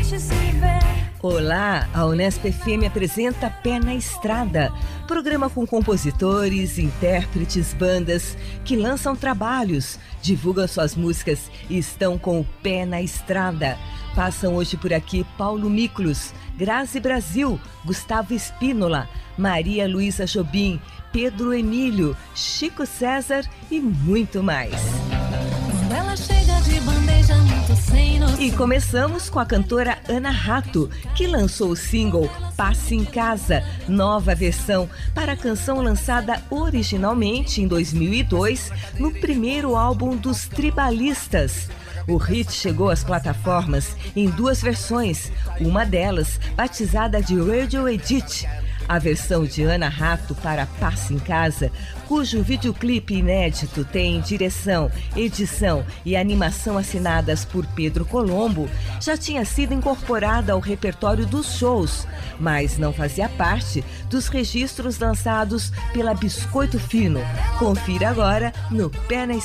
gente se vê. Olá, a Unesp FM apresenta Pé na Estrada, programa com compositores, intérpretes, bandas que lançam trabalhos, divulgam suas músicas e estão com o pé na estrada. Passam hoje por aqui Paulo Miklos, Grazi Brasil, Gustavo Espínola, Maria Luísa Jobim, Pedro Emílio, Chico César e muito mais. Quando ela chega de bandeja, muito sem noção. E começamos com a cantora Ana Rato, que lançou o single Passe em Casa, nova versão para a canção lançada originalmente em 2002 no primeiro álbum dos Tribalistas. O hit chegou às plataformas em duas versões, uma delas batizada de Radio Edit. A versão de Ana Rato para Passe em Casa, cujo videoclipe inédito tem direção, edição e animação assinadas por Pedro Colombo, já tinha sido incorporada ao repertório dos shows, mas não fazia parte dos registros lançados pela Biscoito Fino. Confira agora no Pé na